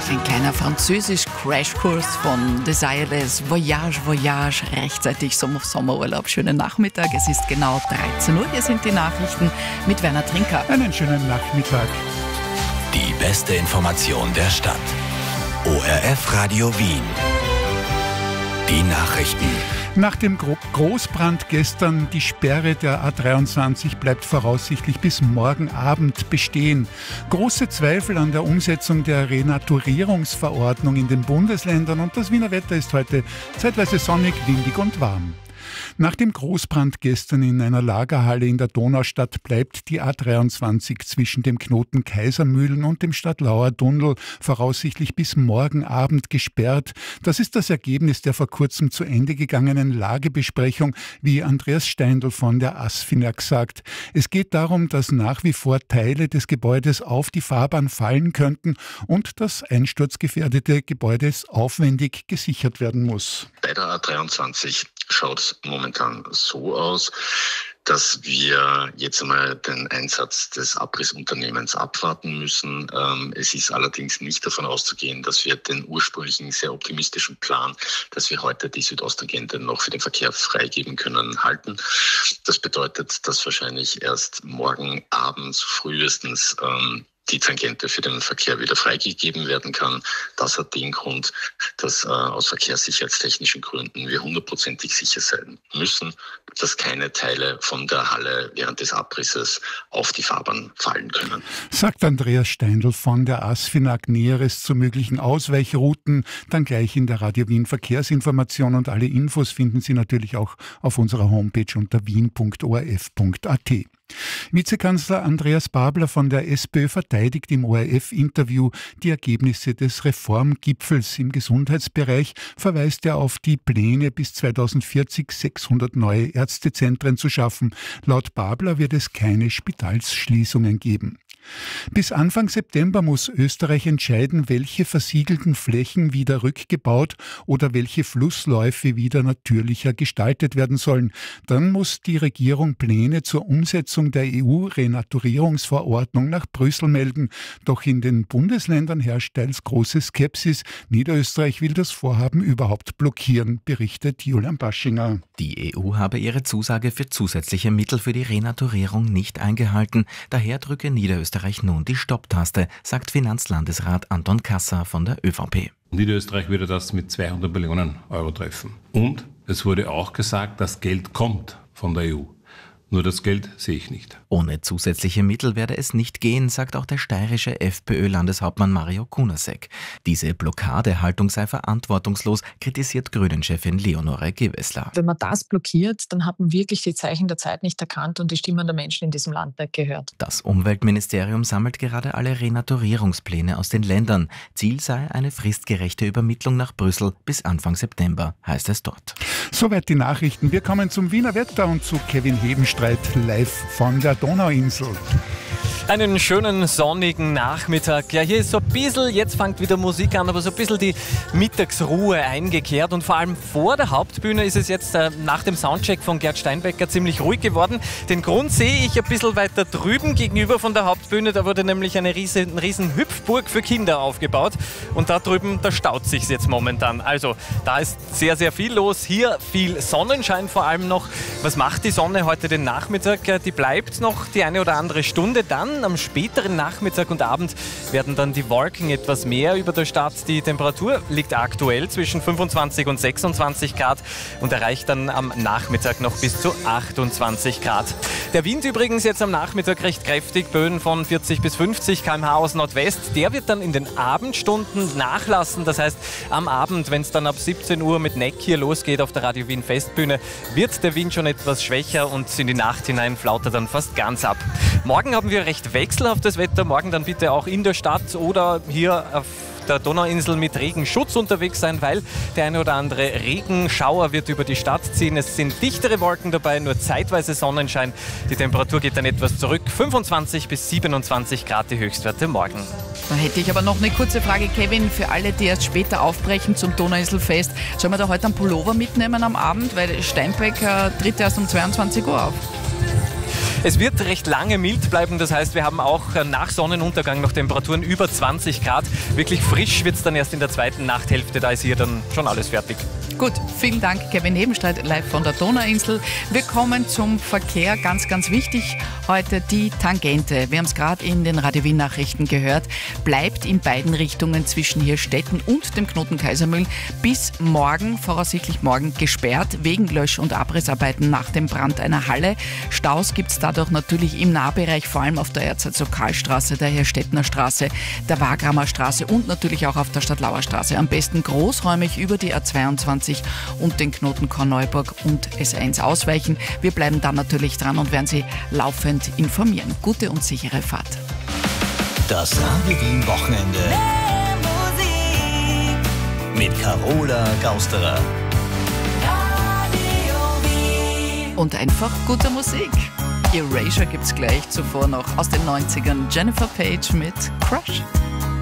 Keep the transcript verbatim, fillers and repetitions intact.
Ein kleiner Französisch-Crashkurs von Desireless Voyage, Voyage, rechtzeitig zum Sommerurlaub. Schönen Nachmittag, es ist genau dreizehn Uhr. Hier sind die Nachrichten mit Werner Trinker. Einen schönen Nachmittag. Die beste Information der Stadt. O R F Radio Wien. Die Nachrichten. Nach dem Gro- Großbrand gestern, die Sperre der A dreiundzwanzig bleibt voraussichtlich bis morgen Abend bestehen. Große Zweifel an der Umsetzung der Renaturierungsverordnung in den Bundesländern und das Wiener Wetter ist heute zeitweise sonnig, windig und warm. Nach dem Großbrand gestern in einer Lagerhalle in der Donaustadt bleibt die A dreiundzwanzig zwischen dem Knoten Kaisermühlen und dem Stadtlauer Tunnel voraussichtlich bis morgen Abend gesperrt. Das ist das Ergebnis der vor kurzem zu Ende gegangenen Lagebesprechung, wie Andreas Steindl von der ASFINAG sagt. Es geht darum, dass nach wie vor Teile des Gebäudes auf die Fahrbahn fallen könnten und das einsturzgefährdete Gebäude aufwendig gesichert werden muss. Bei der A dreiundzwanzig schaut es momentan so aus, dass wir jetzt einmal den Einsatz des Abrissunternehmens abwarten müssen. Ähm, es ist allerdings nicht davon auszugehen, dass wir den ursprünglichen, sehr optimistischen Plan, dass wir heute die Südosttangente noch für den Verkehr freigeben können, halten. Das bedeutet, dass wahrscheinlich erst morgen abends frühestens ähm, die Tangente für den Verkehr wieder freigegeben werden kann. Das hat den Grund, dass äh, aus verkehrssicherheitstechnischen Gründen wir hundertprozentig sicher sein müssen, dass keine Teile von der Halle während des Abrisses auf die Fahrbahn fallen können. Sagt Andreas Steindl von der ASFINAG. Näheres zu möglichen Ausweichrouten dann gleich in der Radio Wien Verkehrsinformation und alle Infos finden Sie natürlich auch auf unserer Homepage unter wien punkt o r f punkt a t. Vizekanzler Andreas Babler von der SPÖ verteidigt im O R F-Interview die Ergebnisse des Reformgipfels. Im Gesundheitsbereich verweist er auf die Pläne, bis zweitausendvierzig sechshundert neue Ärztezentren zu schaffen. Laut Babler wird es keine Spitalsschließungen geben. Bis Anfang September muss Österreich entscheiden, welche versiegelten Flächen wieder rückgebaut oder welche Flussläufe wieder natürlicher gestaltet werden sollen. Dann muss die Regierung Pläne zur Umsetzung der E U-Renaturierungsverordnung nach Brüssel melden. Doch in den Bundesländern herrscht teils große Skepsis. Niederösterreich will das Vorhaben überhaupt blockieren, berichtet Julian Baschinger. Die E U habe ihre Zusage für zusätzliche Mittel für die Renaturierung nicht eingehalten. Daher drücke Niederösterreich nun die Stopptaste, sagt Finanzlandesrat Anton Kasser von der ÖVP. Niederösterreich würde das mit zweihundert Millionen Euro treffen. Und es wurde auch gesagt, das Geld kommt von der E U. Nur das Geld sehe ich nicht. Ohne zusätzliche Mittel werde es nicht gehen, sagt auch der steirische FPÖ-Landeshauptmann Mario Kunasek. Diese Blockadehaltung sei verantwortungslos, kritisiert Grünen-Chefin Leonore Gewessler. Wenn man das blockiert, dann hat man wirklich die Zeichen der Zeit nicht erkannt und die Stimmen der Menschen in diesem Land nicht gehört. Das Umweltministerium sammelt gerade alle Renaturierungspläne aus den Ländern. Ziel sei eine fristgerechte Übermittlung nach Brüssel bis Anfang September, heißt es dort. Soweit die Nachrichten. Wir kommen zum Wiener Wetter und zu Kevin Hebenstreit live von der Donauinsel. Einen schönen sonnigen Nachmittag. Ja, hier ist so ein bisschen, jetzt fängt wieder Musik an, aber so ein bisschen die Mittagsruhe eingekehrt. Und vor allem vor der Hauptbühne ist es jetzt äh, nach dem Soundcheck von Gerd Steinbecker ziemlich ruhig geworden. Den Grund sehe ich ein bisschen weiter drüben gegenüber von der Hauptbühne. Da wurde nämlich eine riesen, riesen Hüpfburg für Kinder aufgebaut. Und da drüben, da staut sich jetzt momentan. Also da ist sehr, sehr viel los. Hier viel Sonnenschein vor allem noch. Was macht die Sonne heute den Nachmittag? Ja, die bleibt noch die eine oder andere Stunde. Dann am späteren Nachmittag und Abend werden dann die Wolken etwas mehr über der Stadt. Die Temperatur liegt aktuell zwischen fünfundzwanzig und sechsundzwanzig Grad und erreicht dann am Nachmittag noch bis zu achtundzwanzig Grad. Der Wind übrigens jetzt am Nachmittag recht kräftig, Böen von vierzig bis fünfzig Kilometer pro Stunde aus Nordwest. Der wird dann in den Abendstunden nachlassen. Das heißt, am Abend, wenn es dann ab siebzehn Uhr mit Neck hier losgeht auf der Radio Wien Festbühne, wird der Wind schon etwas schwächer und in die Nacht hinein flaut er dann fast ganz ab. Morgen haben wir recht wechselhaftes Wetter. Morgen dann bitte auch in der Stadt oder hier auf der Donauinsel mit Regenschutz unterwegs sein, weil der eine oder andere Regenschauer wird über die Stadt ziehen. Es sind dichtere Wolken dabei, nur zeitweise Sonnenschein. Die Temperatur geht dann etwas zurück. fünfundzwanzig bis siebenundzwanzig Grad die Höchstwerte morgen. Da hätte ich aber noch eine kurze Frage, Kevin, für alle, die erst später aufbrechen zum Donauinselfest. Sollen wir da heute einen Pullover mitnehmen am Abend? Weil Steinbeck äh, tritt erst um zweiundzwanzig Uhr auf. Es wird recht lange mild bleiben, das heißt, wir haben auch nach Sonnenuntergang noch Temperaturen über zwanzig Grad. Wirklich frisch wird es dann erst in der zweiten Nachthälfte, da ist hier dann schon alles fertig. Gut, vielen Dank, Kevin Hebenstreit, live von der Donauinsel. Wir kommen zum Verkehr, ganz, ganz wichtig heute die Tangente. Wir haben es gerade in den Radio Wien Nachrichten gehört, bleibt in beiden Richtungen zwischen hier Stetten und dem Knoten Kaisermühlen bis morgen, voraussichtlich morgen, gesperrt, wegen Lösch- und Abrissarbeiten nach dem Brand einer Halle. Staus gibt es dadurch natürlich im Nahbereich, vor allem auf der Erzherzog-Karl-Straße, der Herstettner Straße, der Wagramer Straße und natürlich auch auf der Stadtlauer Straße. Am besten großräumig über die A zweiundzwanzig und den Knoten Korneuburg und S eins ausweichen. Wir bleiben dann natürlich dran und werden Sie laufend informieren. Gute und sichere Fahrt. Das Radio Wien Wochenende mit Carola Gausterer. Und einfach gute Musik. Erasure gibt's gleich, zuvor noch aus den neunzigern Jennifer Page mit Crush.